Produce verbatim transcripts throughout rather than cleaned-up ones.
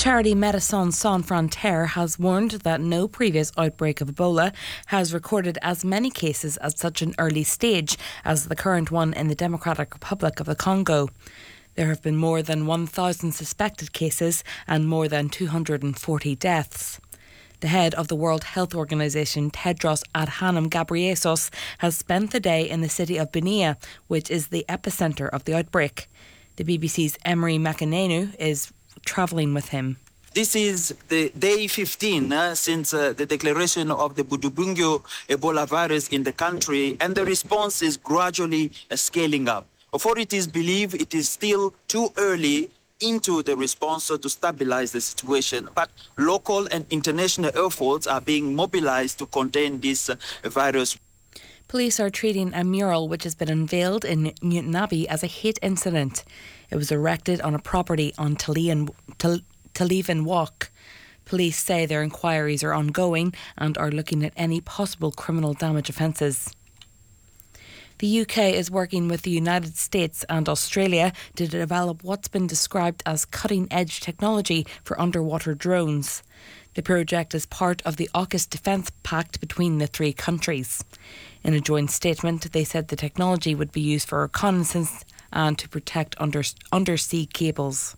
Charity Médecins Sans Frontières has warned that no previous outbreak of Ebola has recorded as many cases at such an early stage as the current one in the Democratic Republic of the Congo. There have been more than one thousand suspected cases and more than two hundred forty deaths. The head of the World Health Organization, Tedros Adhanom Ghebreyesus, has spent the day in the city of Bunia, which is the epicentre of the outbreak. The B B C's Emery Makanenu is travelling with him. This is the day fifteen uh, since uh, the declaration of the Budubungu Ebola virus in the country, and the response is gradually uh, scaling up. Authorities believe it is still too early into the response to stabilize the situation, but local and international efforts are being mobilized to contain this uh, virus. Police are treating a mural which has been unveiled in Newton Abbey as a hate incident. It was erected on a property on Televen Walk. Police say their inquiries are ongoing and are looking at any possible criminal damage offences. The U K is working with the United States and Australia to develop what's been described as cutting-edge technology for underwater drones. The project is part of the AUKUS Defence Pact between the three countries. In a joint statement, they said the technology would be used for reconnaissance and to protect under, undersea cables.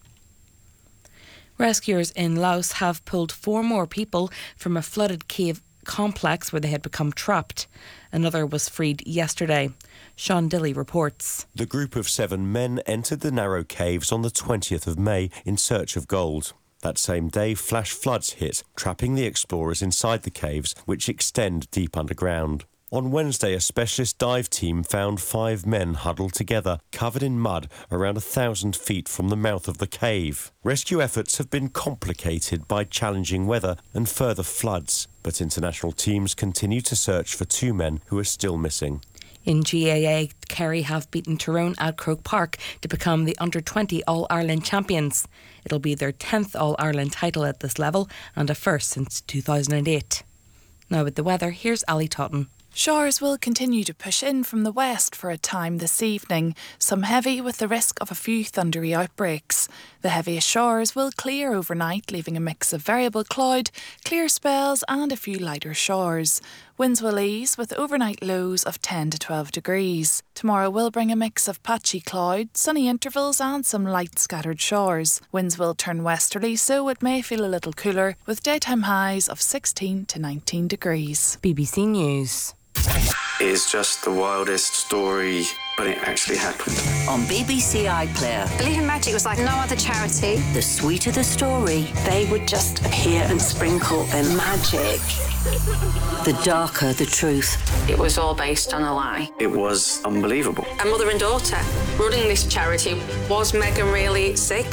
Rescuers in Laos have pulled four more people from a flooded cave complex where they had become trapped. Another was freed yesterday. Sean Dilley reports. The group of seven men entered the narrow caves on the twentieth of May in search of gold. That same day, flash floods hit, trapping the explorers inside the caves, which extend deep underground. On Wednesday, a specialist dive team found five men huddled together, covered in mud, around a thousand feet from the mouth of the cave. Rescue efforts have been complicated by challenging weather and further floods, but international teams continue to search for two men who are still missing. In G A A, Kerry have beaten Tyrone at Croke Park to become the under twenty All-Ireland champions. It'll be their tenth All-Ireland title at this level and a first since two thousand eight. Now with the weather, here's Ali Totten. Showers will continue to push in from the west for a time this evening, some heavy with the risk of a few thundery outbreaks. The heaviest showers will clear overnight, leaving a mix of variable cloud, clear spells and a few lighter showers. Winds will ease with overnight lows of ten to twelve degrees. Tomorrow will bring a mix of patchy cloud, sunny intervals and some light scattered showers. Winds will turn westerly, so it may feel a little cooler, with daytime highs of sixteen to nineteen degrees. B B C News. It's just the wildest story, but it actually happened. On B B C iPlayer. Believe in Magic was like no other charity. The sweeter the story, they would just appear and sprinkle in magic. The darker the truth. It was all based on a lie. It was unbelievable. A mother and daughter running this charity. Was Meghan really sick?